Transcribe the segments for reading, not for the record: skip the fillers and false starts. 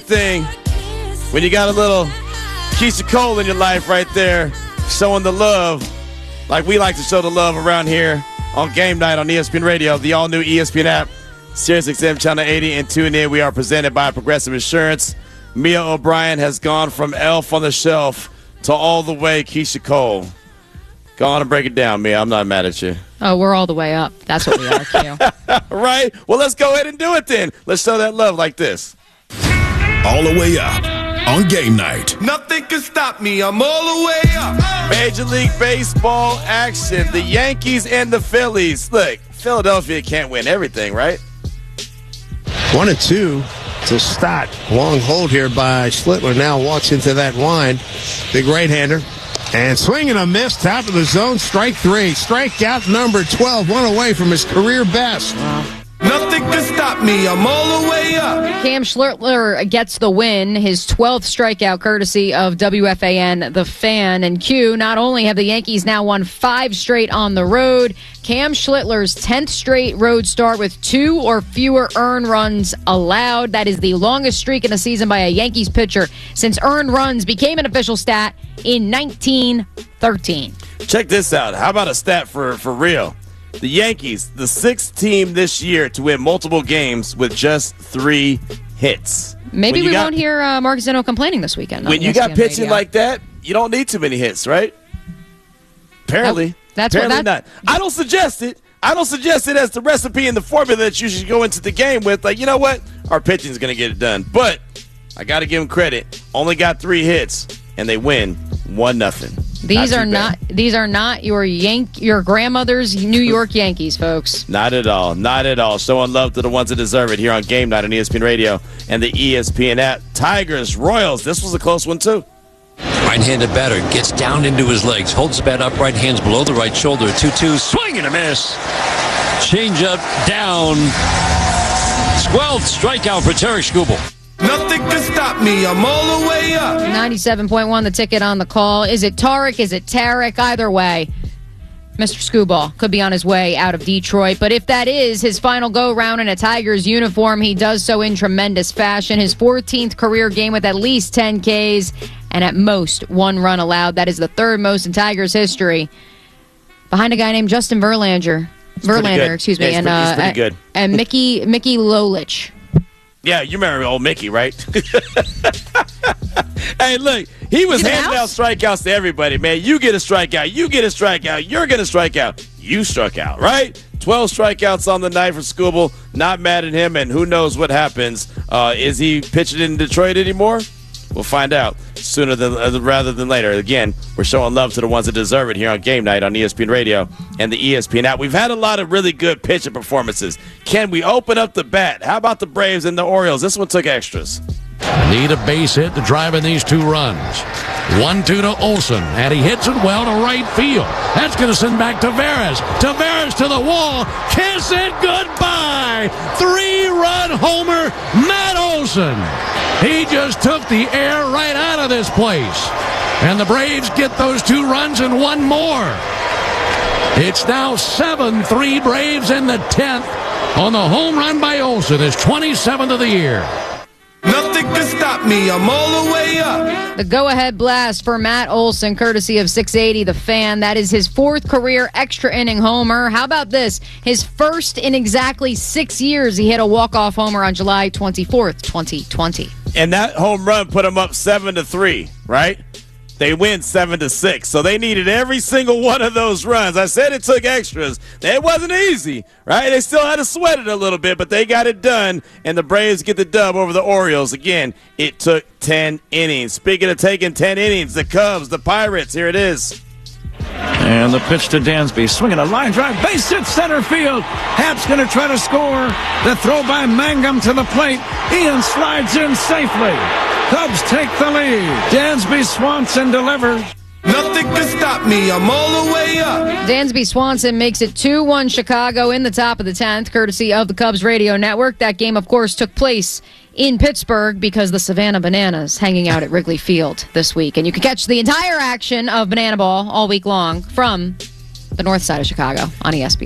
thing when you got a little Keisha Cole in your life right there, showing the love like we like to show the love around here on Game Night on ESPN Radio, the all-new ESPN app, SiriusXM Channel 80, and tune in. We are presented by Progressive Insurance. Mia O'Brien has gone from Elf on the Shelf to all the way Keisha Cole. Go on and break it down, Mia. I'm not mad at you. Oh, we're all the way up. That's what we are, Q. Right? Well, let's go ahead and do it then. Let's show that love like this. All the way up on Game Night. Nothing can stop me. I'm all the way up. Major League Baseball action. The Yankees and the Phillies. Look, Philadelphia can't win everything, right? 1-2 to start. Long hold here by Schlittler. Now walks into that wind. Big right-hander. And swing and a miss. Top of the zone. Strike 3. Strikeout number 12. One away from his career best. Wow. Nothing can stop me. I'm all the way up. Cam Schlittler gets the win, his 12th strikeout courtesy of WFAN, The Fan. And Q, not only have the Yankees now won 5 straight on the road, Cam Schlittler's 10th straight road start with 2 or fewer earned runs allowed. That is the longest streak in a season by a Yankees pitcher since earned runs became an official stat in 1913. Check this out. How about a stat for real? The Yankees, the 6th team this year to win multiple games with just 3 hits. Maybe we won't hear Mark Zeno complaining this weekend. When you got pitching like that, you don't need too many hits, right? Apparently. Apparently not. I don't suggest it. I don't suggest it as the recipe and the formula that you should go into the game with. Like, you know what? Our pitching's going to get it done. But I got to give them credit. Only got 3 hits, and they win 1-0. These are not your grandmother's New York Yankees, folks. Not at all. Not at all. Showing love to the ones that deserve it here on Game Night on ESPN Radio and the ESPN app. Tigers, Royals. This was a close one, too. Right-handed batter gets down into his legs, holds the bat up, right hands below the right shoulder. 2-2, swing and a miss. Change up, down. 12th strikeout for Tarik Skubal. Nothing can stop me. I'm all the way up. 97.1, the ticket on the call. Is it Tarik? Is it Tarik? Either way, Mr. Skubal could be on his way out of Detroit. But if that is his final go-round in a Tigers uniform, he does so in tremendous fashion. His 14th career game with at least 10 Ks and at most 1 run allowed. That is the 3rd most in Tigers history. Behind a guy named Justin Verlander. Excuse me. He's pretty good. And Mickey Lolich. Yeah, you remember old Mickey, right? Hey, look, he was handing out strikeouts to everybody, man. You get a strikeout. You get a strikeout. You're going to strike out. You struck out, right? 12 strikeouts on the night for Skubal. Not mad at him, and who knows what happens. Is he pitching in Detroit anymore? We'll find out sooner rather than later. Again, we're showing love to the ones that deserve it here on Game Night on ESPN Radio and the ESPN app. We've had a lot of really good pitching performances. Can we open up the bat? How about the Braves and the Orioles? This one took extras. Need a base hit to drive in these 2 runs. 1-2 to Olsen, and he hits it well to right field. That's going to send back Taveras. Taveras to the wall. Kiss it goodbye. 3-run homer, Matt Olsen. He just took the air right out of this place. And the Braves get those 2 runs and 1 more. It's now 7-3 Braves in the 10th on the home run by Olsen, his 27th of the year. Nothing can stop me. I'm all the way up. The go-ahead blast for Matt Olsen, courtesy of 680 The Fan. That is his 4th career extra inning homer. How about this? His first in exactly 6 years. He hit a walk-off homer on July 24th, 2020. And that home run put him up 7-3, right? They win 7-6. So they needed every single one of those runs. I said it took extras. It wasn't easy, right? They still had to sweat it a little bit, but they got it done, and the Braves get the dub over the Orioles. Again, it took 10 innings. Speaking of taking 10 innings, the Cubs, the Pirates, here it is. And the pitch to Dansby, swinging a line drive, base hit center field. Happ's going to try to score. The throw by Mangum to the plate. Ian slides in safely. Cubs take the lead. Dansby Swanson delivers. Nothing can stop me. I'm all the way up. Dansby Swanson makes it 2-1 Chicago in the top of the 10th, courtesy of the Cubs radio network. That game, of course, took place in Pittsburgh because the Savannah Bananas hanging out at Wrigley Field this week. And you can catch the entire action of Banana Ball all week long from the north side of Chicago on ESPN.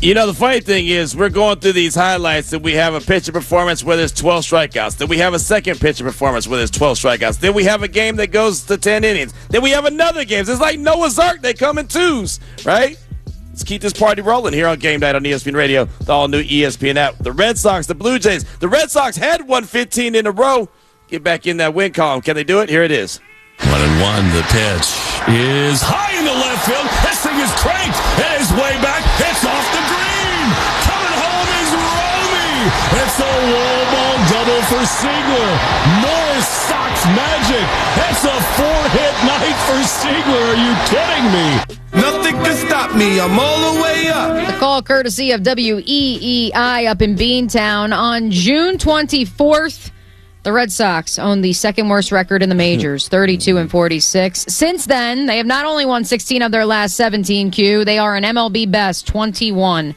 You know, the funny thing is we're going through these highlights that we have a pitching performance where there's 12 strikeouts. Then we have a second pitching performance where there's 12 strikeouts. Then we have a game that goes to 10 innings. Then we have another game. It's like Noah's Ark. They come in twos, right? Let's keep this party rolling here on Game Night on ESPN Radio, the all-new ESPN app. The Red Sox, the Blue Jays. The Red Sox had won 15 in a row. Get back in that win column. Can they do it? Here it is. 1-1. The pitch is high in the left field. This thing is cranked. It is way back. It's off the green. Coming home is Romy. It's a wall ball double for Seigler. More Sox magic. It's a 4-hit night for Seigler. Are you kidding me? Nothing can stop me. I'm all the way up. The call courtesy of WEEI up in Beantown on June 24th. The Red Sox own the second worst record in the majors, 32-46. Since then, they have not only won 16 of their last 17, Q, they are an MLB best 21-3.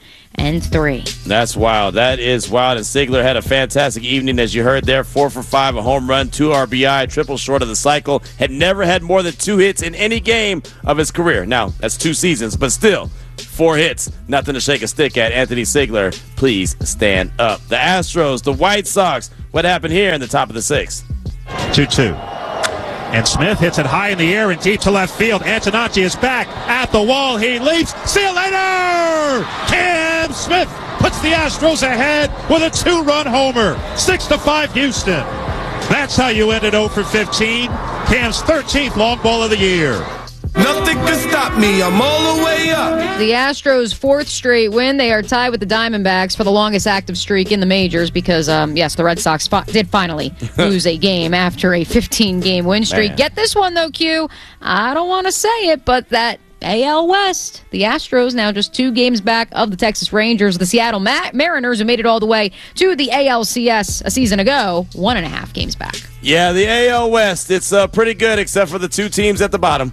That's wild. That is wild. And Seigler had a fantastic evening, as you heard there. 4 for 5, a home run, 2 RBI, triple short of the cycle. Had never had more than 2 hits in any game of his career. Now, that's 2 seasons, but still, 4 hits. Nothing to shake a stick at. Anthony Seigler, please stand up. The Astros, the White Sox. What happened here in the top of the 6th? 2-2. And Smith hits it high in the air and deep to left field. Antonacci is back at the wall. He leaps. See you later! Cam Smith puts the Astros ahead with a 2-run homer. 6-5 Houston. That's how you ended 0 for 15. Cam's 13th long ball of the year. Nothing can stop me. I'm all the way up. The Astros' 4th straight win. They are tied with the Diamondbacks for the longest active streak in the majors because, yes, the Red Sox did finally lose a game after a 15-game win streak. Man. Get this one, though, Q. I don't want to say it, but that AL West, the Astros now just 2 games back of the Texas Rangers. The Seattle Mariners, who made it all the way to the ALCS a season ago, 1.5 games back. Yeah, the AL West, it's pretty good except for the 2 teams at the bottom.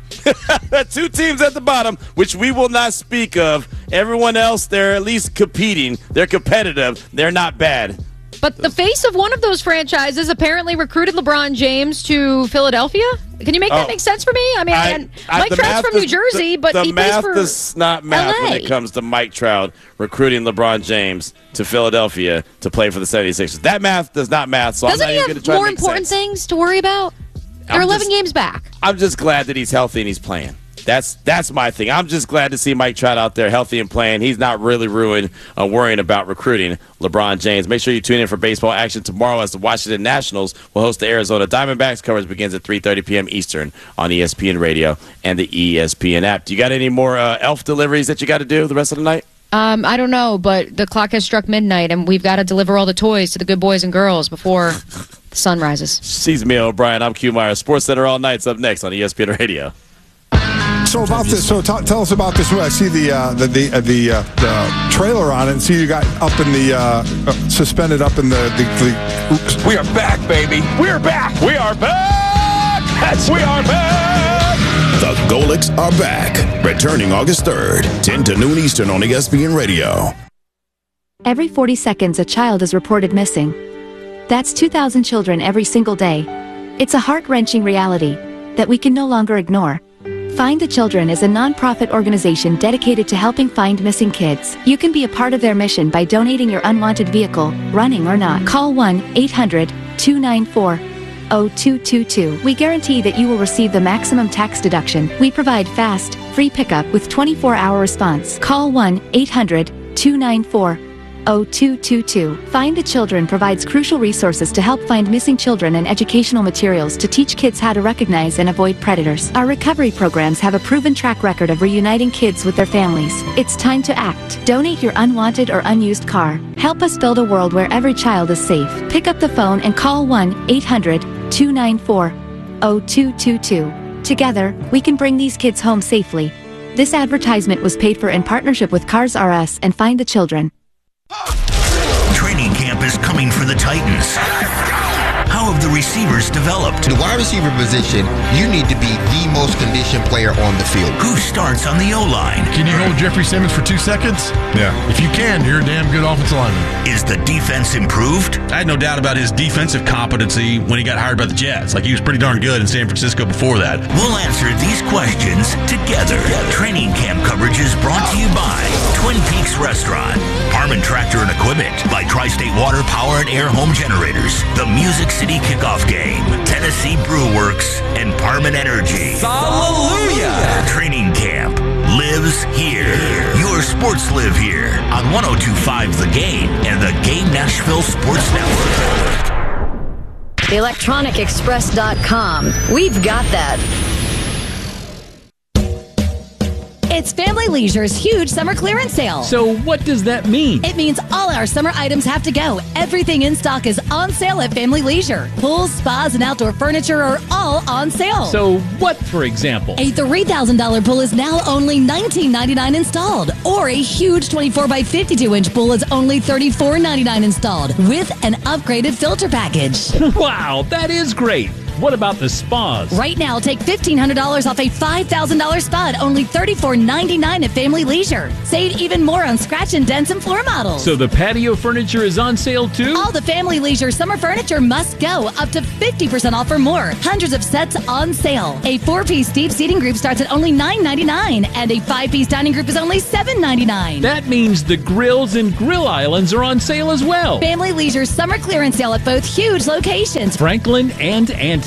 2 teams at the bottom, which we will not speak of. Everyone else, they're at least competing. They're competitive. They're not bad. But the face of one of those franchises apparently recruited LeBron James to Philadelphia. Can you make that make sense for me? I mean, Mike Trout's from New Jersey, but he plays for the math does not math LA. when it comes to Mike Trout recruiting LeBron James to Philadelphia to play for the 76ers. That math does not math, so Doesn't I'm not even going to he try have to more make important sense. things to worry about? They're 11 games back. I'm just glad that he's healthy and he's playing. That's my thing. I'm just glad to see Mike Trout out there healthy and playing. He's not really worrying about recruiting LeBron James. Make sure you tune in for baseball action tomorrow as the Washington Nationals will host the Arizona Diamondbacks. Coverage begins at 3:30 p.m. Eastern on ESPN Radio and the ESPN app. Do you got any more elf deliveries that you got to do the rest of the night? I don't know, but the clock has struck midnight, and we've got to deliver all the toys to the good boys and girls before the sun rises. She's Mia O'Brien. I'm Q Meyer. Sports Center all night's up next on ESPN Radio. So about this, tell us about this. I see the trailer on it, and see you got up in the suspended up in the. We are back, baby. We're back. We are back. We are back. The Golics are back. Returning August 3rd, 10 to noon Eastern on ESPN Radio. Every 40 seconds, a child is reported missing. That's 2,000 children every single day. It's a heart-wrenching reality that we can no longer ignore. Find the Children is a non-profit organization dedicated to helping find missing kids. You can be a part of their mission by donating your unwanted vehicle, running or not. Call 1-800-294-0222. We guarantee that you will receive the maximum tax deduction. We provide fast, free pickup with 24-hour response. Call 1-800-294-0222. Find the Children provides crucial resources to help find missing children and educational materials to teach kids how to recognize and avoid predators. Our recovery programs have a proven track record of reuniting kids with their families. It's time to act. Donate your unwanted or unused car. Help us build a world where every child is safe. Pick up the phone and call 1-800-294-0222. Together, we can bring these kids home safely. This advertisement was paid for in partnership with Cars R Us and Find the Children. Training camp is coming for the Titans. How have the receivers developed? The wide receiver position, you need to be the most conditioned player on the field. Who starts on the O-line? Can you hold Jeffrey Simmons for 2 seconds? Yeah. If you can, you're a damn good offensive lineman. Is the defense improved? I had no doubt about his defensive competency when he got hired by the Jets. Like, he was pretty darn good in San Francisco before that. We'll answer these questions together. Training camp coverage is brought to you by Twin Peaks Restaurant, Harmon Tractor and Equipment, by Tri-State Water Power and Air Home Generators, the Music City Kickoff Game, Tennessee Brew Works, and Parman Energy. Hallelujah! Training camp lives here. Your sports live here on 102.5 The Game and the Game Nashville Sports Network. ElectronicExpress.com. We've got that. It's Family Leisure's huge summer clearance sale. So what does that mean? It means all our summer items have to go. Everything in stock is on sale at Family Leisure. Pools, spas, and outdoor furniture are all on sale. So what, for example? A $3,000 pool is now only $19.99 installed. Or a huge 24 by 52-inch pool is only $34.99 installed with an upgraded filter package. Wow, that is great. What about the spas? Right now, take $1,500 off a $5,000 spa at only $34.99 at Family Leisure. Save even more on scratch and dents and floor models. So the patio furniture is on sale too? All the Family Leisure summer furniture must go, up to 50% off or more. Hundreds of sets on sale. A 4-piece deep seating group starts at only $9.99, and a 5-piece dining group is only $7.99. That means the grills and grill islands are on sale as well. Family Leisure summer clearance sale at both huge locations, Franklin and Antioch.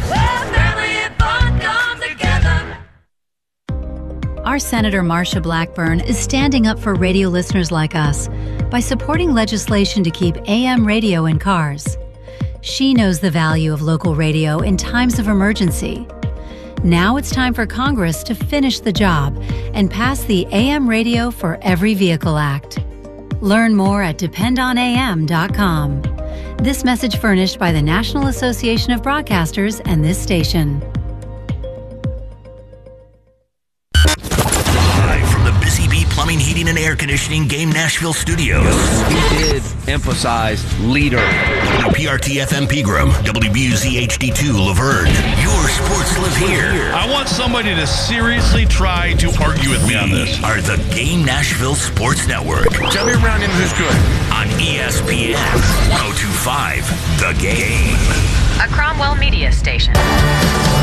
Our Senator Marsha Blackburn is standing up for radio listeners like us by supporting legislation to keep AM radio in cars. She knows the value of local radio in times of emergency. Now it's time for Congress to finish the job and pass the AM Radio for Every Vehicle Act. Learn more at dependonam.com. This message furnished by the National Association of Broadcasters and this station. Live from the Busy Bee Plumbing, Heating, and Air Conditioning Game Nashville Studios. He did emphasize leader. WPRT-FM Pegram, WBUZ HD2 Laverne. Your sports live here. I want somebody to seriously try to argue with me on this. Are the Game Nashville Sports Network. Tell me around him who's good. On ESPN 102.5 The Game. A Cromwell Media Station.